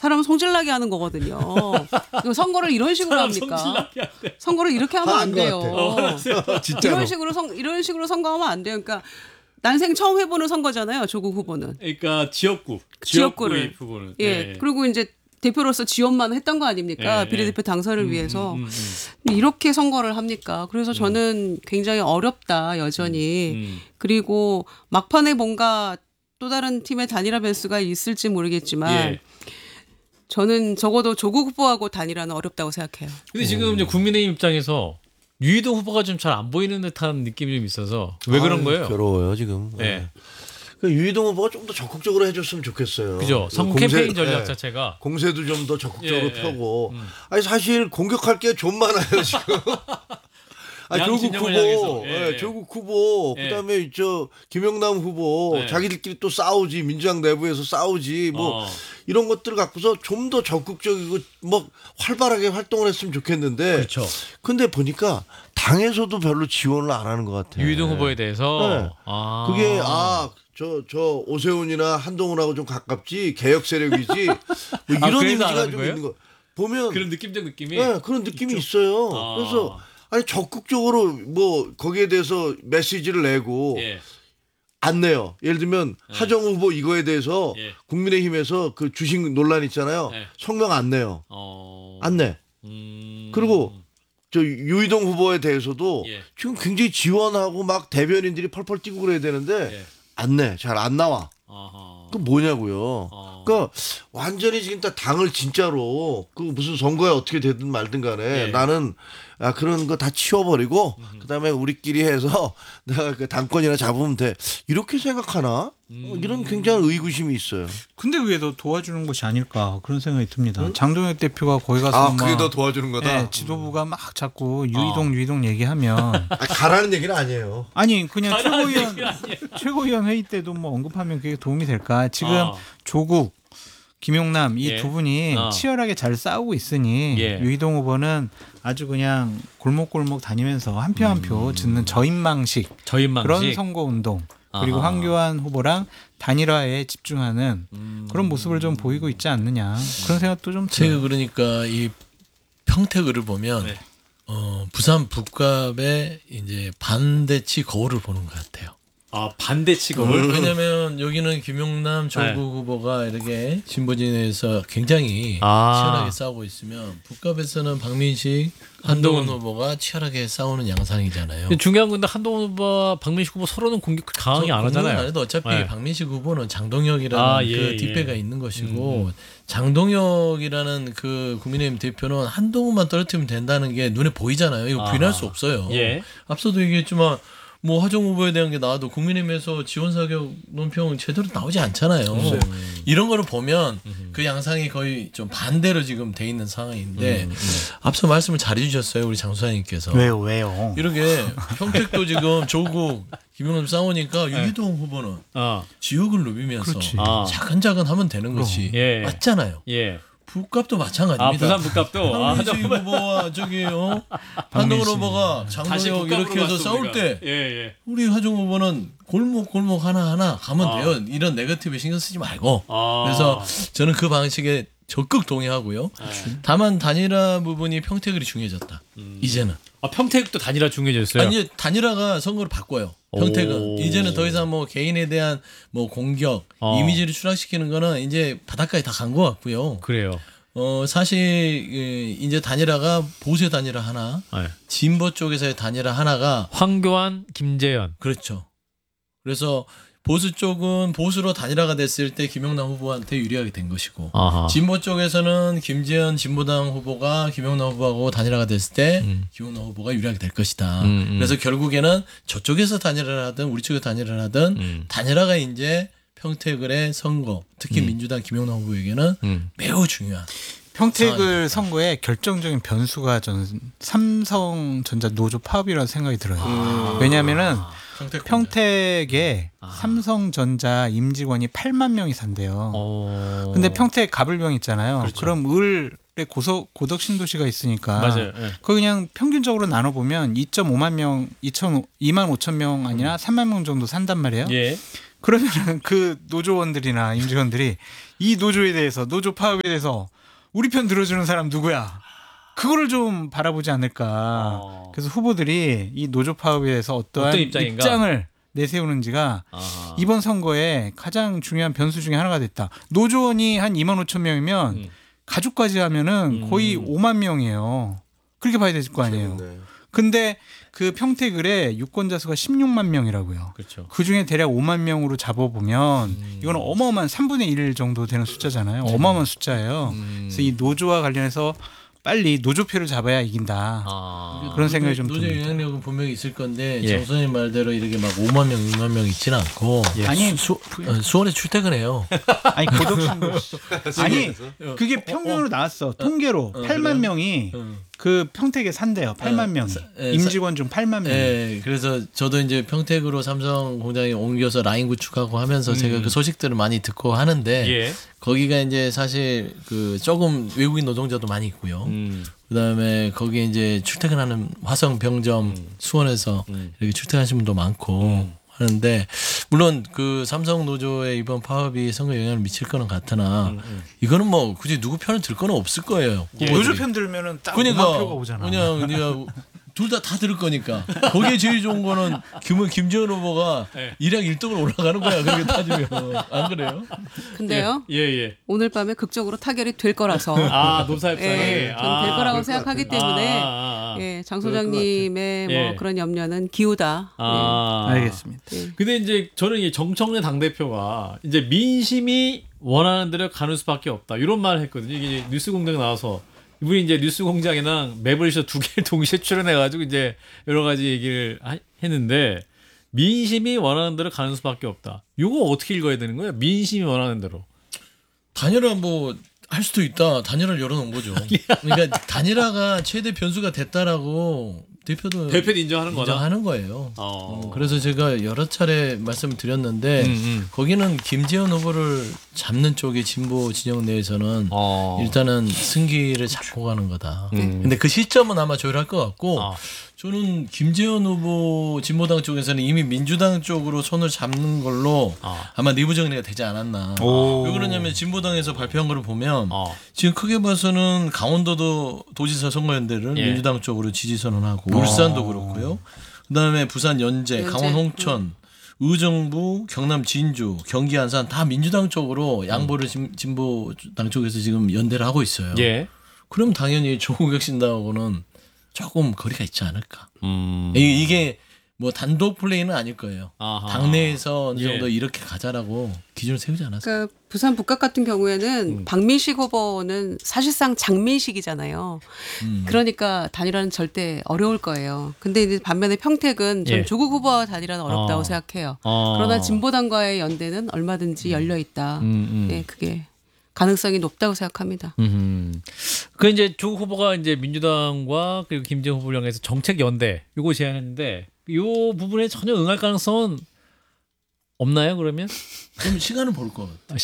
사람 성질나게 하는 거거든요. 선거를 이런 식으로 합니까? 선거를 이렇게 하면 안 돼요. 진짜로. 이런 식으로 선거하면 안 돼요. 그러니까 난생 처음 해보는 선거잖아요. 조국 후보는. 그러니까 지역구를 후보는. 예. 그리고 이제 대표로서 지원만 했던 거 아닙니까? 비례대표 당선을 위해서. 이렇게 선거를 합니까? 그래서 저는 굉장히 어렵다 여전히. 그리고 막판에 뭔가 또 다른 팀의 단일화 변수가 있을지 모르겠지만 저는 적어도 조국 후보하고 단일화는 어렵다고 생각해요. 근데 지금 이제 국민의힘 입장에서 유희동 후보가 좀 잘 안 보이는 듯한 느낌이 좀 있어서 왜 그런 거예요? 괴로워요 지금. 네. 유희동 후보가 좀 더 적극적으로 해줬으면 좋겠어요. 그죠. 선거 캠페인 전략 자체가 공세도 좀 더 적극적으로 펴고. 아니 사실 공격할 게 좀 많아요 지금. 조국 후보, 그다음에 김영남 후보, 자기들끼리 또 싸우지, 민주당 내부에서 싸우지, 뭐 이런 것들 갖고서 좀 더 적극적이고 뭐 활발하게 활동을 했으면 좋겠는데. 그렇죠. 근데 보니까 당에서도 별로 지원을 안 하는 것 같아요. 유희동 후보에 대해서. 그게 저 오세훈이나 한동훈하고 좀 가깝지 개혁 세력이지 뭐 이런 이미지가 좀 있는 거 보면 그런 느낌적 느낌이 그런 느낌이 있어요. 그래서 아니 적극적으로 뭐 거기에 대해서 메시지를 내고 안 내요. 예를 들면 하정우 후보 이거에 대해서 국민의힘에서 그 주식 논란 있잖아요. 성명 안 내요. 안 내. 그리고 저 유희동 후보에 대해서도 지금 굉장히 지원하고 막 대변인들이 펄펄 뛰고 그래야 되는데 안 내. 잘 안 나와. 그 뭐냐고요. 그러니까 완전히 지금 다 당을 진짜로 그 무슨 선거에 어떻게 되든 말든 간에 나는 그런 거 다 치워버리고 그다음에 우리끼리 해서 내가 그 당권이나 잡으면 돼. 이렇게 생각하나? 이런 굉장한 의구심이 있어요. 근데 그게 더 도와주는 것이 아닐까 그런 생각이 듭니다. 장동혁 대표가 거기 가서 그게 더 도와주는 거다. 지도부가 막 자꾸 유희동 얘기하면 가라는 얘기는 아니에요. 아니 그냥 최고위원 회의 때도 뭐 언급하면 그게 도움이 될까? 지금 조국, 김용남 이 두 분이 치열하게 잘 싸우고 있으니 유희동 후보는 아주 그냥 골목골목 다니면서 한 표 한 표 짓는 저인망식 그런 선거운동 그리고 황교안 후보랑 단일화에 집중하는 그런 모습을 좀 보이고 있지 않느냐 그런 생각도 좀 제가 그러니까 이 평택을 보면 부산 북갑의 이제 반대치 거울을 보는 것 같아요. 반대치 거울. 왜냐하면 여기는 김용남 조국 후보가 이렇게 진보진에서 굉장히 치열하게 싸우고 있으면 북갑에서는 박민식, 한동훈 후보가 치열하게 싸우는 양상이잖아요. 중요한 건데 한동훈 후보와 박민식 후보 서로는 공격 강하게 안 하잖아요. 안 해도 어차피 박민식 후보는 장동혁이라는 그 뒷배가 있는 것이고 장동혁이라는 그 국민의힘 대표는 한동훈만 떨어뜨리면 된다는 게 눈에 보이잖아요. 이거 부인할 수 없어요. 앞서도 얘기했지만 뭐 하정 후보에 대한 게 나와도 국민의힘에서 지원 사격 논평 제대로 나오지 않잖아요. 이런 거를 보면 그 양상이 거의 좀 반대로 지금 돼 있는 상황인데 앞서 말씀을 잘해주셨어요 우리 장 소장님께서. 왜요? 이렇게 평택도 지금 조국 김용남 싸우니까 유희동 후보는 지역을 누비면서 차근차근 하면 되는 것이 맞잖아요. 북값도 마찬가지입니다. 부산 북값도 한동훈 후보와 한동훈 후보가 장동혁 이렇게 해서 싸울 때 우리 하정 후보는 골목 하나 가면 돼요. 이런 네거티브에 신경 쓰지 말고. 그래서 저는 그 방식에 적극 동의하고요. 다만 단일화 부분이 평택이 중요해졌다. 이제는. 평택도 단일화 중요해졌어요. 아니 단일화가 선거를 바꿔요. 평택은 이제는 더 이상 뭐 개인에 대한 뭐 공격, 이미지를 추락시키는 거는 이제 바닥까지 다 간 것 같고요. 그래요. 사실 이제 단일화가 보수 단일화 하나, 진보 쪽에서의 단일화 하나가 황교안, 김재현. 그렇죠. 그래서 보수 쪽은 보수로 단일화가 됐을 때 김영남 후보한테 유리하게 된 것이고 진보 쪽에서는 김재현 진보당 후보가 김영남 후보하고 단일화가 됐을 때 김영남 후보가 유리하게 될 것이다. 그래서 결국에는 저쪽에서 단일화를 하든 우리 쪽에서 단일화를 하든 단일화가 이제 평택의 선거 특히 민주당 김영남 후보에게는 매우 중요한 평택을 선거에 결정적인 변수가 저는 삼성전자 노조 파업이라는 생각이 들어요. 왜냐하면은 평택에 삼성전자 임직원이 8만 명이 산대요. 근데 평택 가불병 있잖아요. 그렇죠. 그럼 을의 고덕 신도시가 있으니까 맞아요. 그 그냥 평균적으로 나눠 보면 2.5만 명, 2만 5천 명 아니라 3만 명 정도 산단 말이에요. 그러면은 그 노조원들이나 임직원들이 이 노조에 대해서 노조 파업에 대해서 우리 편 들어주는 사람 누구야? 그거를 좀 바라보지 않을까. 그래서 후보들이 이 노조 파업에 대해서 어떠한 입장을 내세우는지가 이번 선거에 가장 중요한 변수 중에 하나가 됐다. 노조원이 한 2만 5천 명이면 가족까지 하면은 거의 5만 명이에요. 그렇게 봐야 될 거 아니에요. 근데 그 평택을에 유권자 수가 16만 명이라고요. 그렇죠. 그중에 대략 5만 명으로 잡아보면 이거는 어마어마한 3분의 1 정도 되는 숫자잖아요. 어마어마한 숫자예요. 그래서 이 노조와 관련해서 빨리 노조표를 잡아야 이긴다. 그런 생각이 좀 노조 듭니다. 영향력은 분명히 있을 건데 예. 정 선생님 말대로 이렇게 막 5만 명, 6만 명 있지는 않고 아니 수원에 출퇴근해요. 아니 고독신고 아니 그게 평균으로 나왔어. 통계로 8만 명이 그 평택에 산대요. 8만 명이 임직원 중 8만 명. 네, 그래서 저도 이제 평택으로 삼성 공장에 옮겨서 라인 구축하고 하면서 제가 그 소식들을 많이 듣고 하는데 예. 거기가 이제 사실 그 조금 외국인 노동자도 많이 있고요. 그다음에 거기에 이제 출퇴근하는 화성 병점 수원에서 이렇게 출퇴근하시는 분도 많고 하는데 물론 그 삼성 노조의 이번 파업이 선거에 영향을 미칠 거는 같으나 이거는 뭐 굳이 누구 편을 들 거는 없을 거예요. 노조 편 들면은 딱 5만 표가 오잖아. 그냥 둘 다 들을 거니까 거기에 제일 좋은 거는 김재원 후보가 일약 1등으로 올라가는 거야. 그렇게 따지면 안 그래요? 근데요. 예. 오늘 밤에 극적으로 타결이 될 거라서. 노사협상이. 예, 저는 될 거라고 생각하기 때문에 예, 장 소장님의 뭐 예. 그런 염려는 기우다. 알겠습니다. 근데 이제 저는 이 정청래 당대표가 이제 민심이 원하는 대로 가는 수밖에 없다. 이런 말을 했거든요. 이게 뉴스공장 나와서 이분이 이제 뉴스공장이랑 매블쇼 2개를 동시에 출연해가지고 이제 여러 가지 얘기를 했는데 민심이 원하는 대로 가는 수밖에 없다. 이거 어떻게 읽어야 되는 거예요? 민심이 원하는 대로. 단일화 뭐 할 수도 있다. 단일화를 열어놓은 거죠. 그러니까 단일화가 최대 변수가 됐다라고 대표도 인정하는 거다. 인정하는 거예요. 그래서 제가 여러 차례 말씀을 드렸는데 거기는 김재원 후보를 잡는 쪽의 진보 진영 내에서는 일단은 승기를 잡고 가는 거다. 근데 그 시점은 아마 조율할 것 같고 저는 김재원 후보 진보당 쪽에서는 이미 민주당 쪽으로 손을 잡는 걸로 아마 내부 정리가 되지 않았나. 왜 그러냐면 진보당에서 발표한 거를 보면 지금 크게 봐서는 강원도도 도지사 선거연대를 민주당 쪽으로 지지 선언하고 울산도 그렇고요. 그다음에 부산 연제, 강원 홍천, 의정부, 경남 진주, 경기 안산 다 민주당 쪽으로 양보를 진보당 쪽에서 지금 연대를 하고 있어요. 예. 그럼 당연히 조국 혁신당하고는 조금 거리가 있지 않을까. 이게 뭐 단독 플레이는 아닐 거예요. 당내에서 어느 정도 이렇게 가자라고 기준을 세우지 않았어요. 그러니까 부산 북각 같은 경우에는 박민식 후보는 사실상 장민식이잖아요. 그러니까 단일화는 절대 어려울 거예요. 근데 이제 반면에 평택은 전 조국 후보와 단일화는 어렵다고 생각해요. 그러나 진보당과의 연대는 얼마든지 열려 있다. 네, 그게 가능성이 높다고 생각합니다. 그 이제 조국 후보가 이제 민주당과 그리고 김재원 후보를 향해서 정책 연대 요거 제안했는데 이 부분에 전혀 응할 가능성은 없나요? 그러면 그럼 시간을 볼 것 같아요.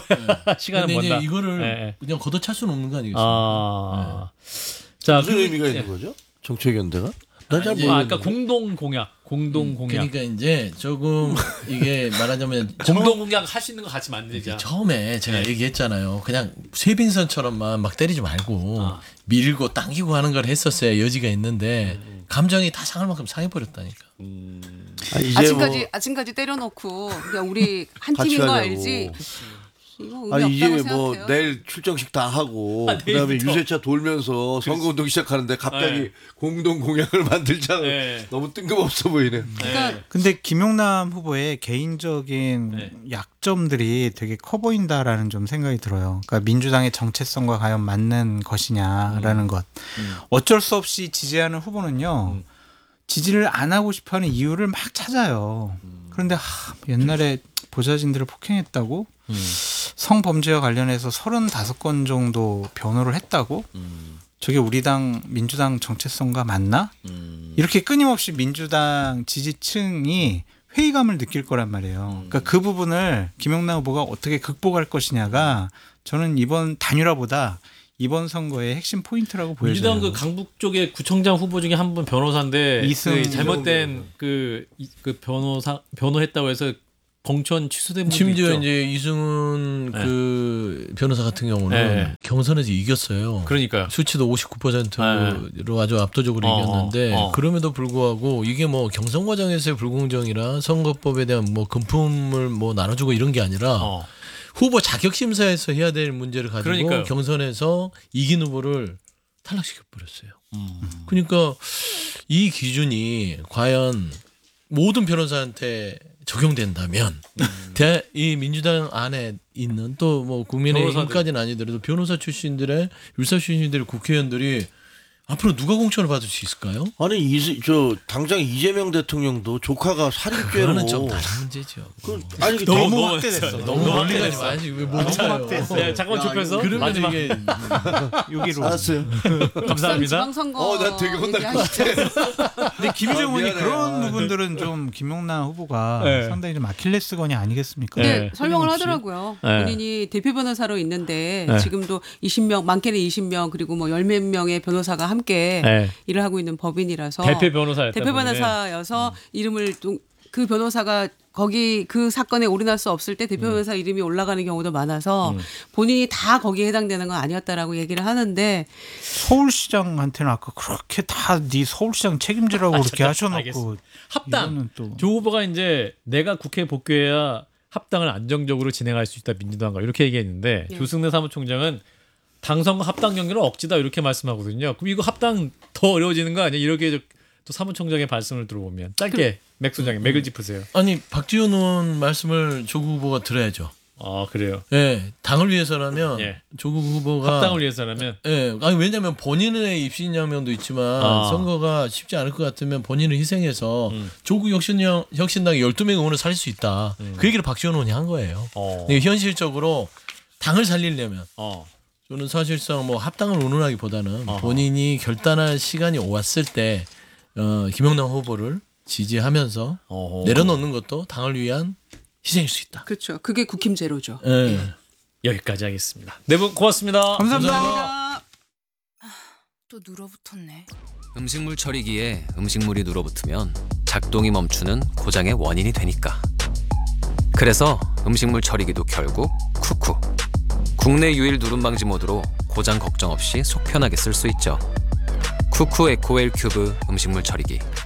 시간은 근데 뭔다. 이제 이거를 그냥 걷어찰 수는 없는 거 아니겠습니까? 자, 무슨 의미가 있는 거죠? 정책연대가? 난 잘 모르겠는데. 그러니까 공동 공약. 그러니까 이제 조금 이게 말하자면 공동 공약 할 수 있는 거 같이 만들자. 처음에 제가 얘기했잖아요. 그냥 쇠빙선처럼만 막 때리지 말고 밀고 당기고 하는 걸 했었어야 여지가 있는데 감정이 다 상할 만큼 상해버렸다니까. 아침까지 때려놓고 그냥 우리 한 팀인 거 알지? 이거 아니 의미 이제 없다고 뭐 생각해요. 내일 출정식 다 하고 그다음에 내일부터. 유세차 돌면서 선거운동 시작하는데 갑자기 공동 공약을 만들자는 너무 뜬금없어 보이네. 그러니까 근데 김용남 후보의 개인적인 약점들이 되게 커 보인다라는 좀 생각이 들어요. 그러니까 민주당의 정체성과 과연 맞는 것이냐라는 것. 어쩔 수 없이 지지하는 후보는요. 지지를 안 하고 싶어하는 이유를 막 찾아요. 그런데 옛날에 보좌진들을 폭행했다고 성범죄와 관련해서 35건 정도 변호를 했다고? 저게 우리 당 민주당 정체성과 맞나? 이렇게 끊임없이 민주당 지지층이 회의감을 느낄 거란 말이에요. 그러니까 그 부분을 김용남 후보가 어떻게 극복할 것이냐가 저는 이번 단일화보다 이번 선거의 핵심 포인트라고 보여져요. 민주당 그 강북 쪽의 구청장 후보 중에 한 분 변호사인데 이승 그 잘못된 그 변호했다고 해서 공천 취소된 분도 심지어 있죠. 이제 이승훈 네. 그 변호사 같은 경우는 네. 경선에서 이겼어요. 그러니까요. 수치도 59%로 아주 압도적으로 이겼는데 그럼에도 불구하고 이게 뭐 경선 과정에서의 불공정이라 선거법에 대한 뭐 금품을 뭐 나눠주고 이런 게 아니라 후보 자격 심사에서 해야 될 문제를 가지고 그러니까요. 경선에서 이긴 후보를 탈락시켜 버렸어요. 그러니까 이 기준이 과연 모든 변호사한테 적용된다면 이 민주당 안에 있는 또 뭐 국민의힘까지는 아니더라도 변호사 출신들의 율사 출신들의 국회의원들이 앞으로 누가 공천을 받을 수 있을까요? 아니 당장 이재명 대통령도 조카가 살인죄로 그거는 좀 다른 문제죠. 아니 너무 확대됐어. 너무 멀리 가지 마시 왜 멈춰요? 네, 잠깐 좁혀서 그러면 마지막 이게 여기로. 알았어요. 감사합니다. 지방선거 나 되게 혼날 것 얘기하시죠. 근데 김희정 의원이 미안해요. 그런 부분들은 좀 김용남 후보가 네. 상당히 좀 아킬레스건이 아니겠습니까? 네, 네. 설명을 끊임없이. 하더라고요. 네. 본인이 대표 변호사로 있는데 네. 지금도 20명, 많게는 20명 그리고 뭐 10몇 명의 변호사가 함께 네. 일을 하고 있는 법인이라서 대표 변호사였다. 대표 변호사여서 이름을 그 변호사가 거기 그 사건에 올인할 수 없을 때 대표 변호사 이름이 올라가는 경우도 많아서 본인이 다 거기에 해당되는 건 아니었다라고 얘기를 하는데 서울시장한테는 아까 그렇게 다 네 서울시장 책임지라고 그렇게 하셔놓고 알겠습니다. 합당. 이거는 또 조 후보가 이제 내가 국회에 복귀해야 합당을 안정적으로 진행할 수 있다 민주당과 이렇게 얘기했는데 예. 조승래 사무총장은 당선과 합당 경기는 억지다 이렇게 말씀하거든요. 그럼 이거 합당 더 어려워지는 거 아니에요? 이렇게 또 사무총장의 말씀을 들어보면 짧게 맥 소장님 맥을 짚으세요. 아니 박지원 의원 말씀을 조국 후보가 들어야죠. 아 그래요. 예, 당을 위해서라면 예. 조국 후보가 합당을 위해서라면 예, 아니 왜냐하면 본인의 입신양명도 있지만 선거가 쉽지 않을 것 같으면 본인을 희생해서 조국 혁신당의 12명 의원을 살릴 수 있다. 그 얘기를 박지원 의원이 한 거예요. 근데 현실적으로 당을 살리려면 저는 사실상 뭐 합당을 운운하기보다는 본인이 결단할 시간이 왔을 때 김영남 후보를 지지하면서 내려놓는 것도 당을 위한 희생일 수 있다. 그렇죠. 그게 국힘제로죠. 예. 여기까지 하겠습니다. 네 분 고맙습니다. 감사합니다. 또 눌어붙었네. 음식물 처리기에 음식물이 눌어붙으면 작동이 멈추는 고장의 원인이 되니까. 그래서 음식물 처리기도 결국 쿠쿠. 국내 유일 누름 방지 모드로 고장 걱정 없이 속 편하게 쓸 수 있죠. 쿠쿠 에코웰 큐브 음식물 처리기.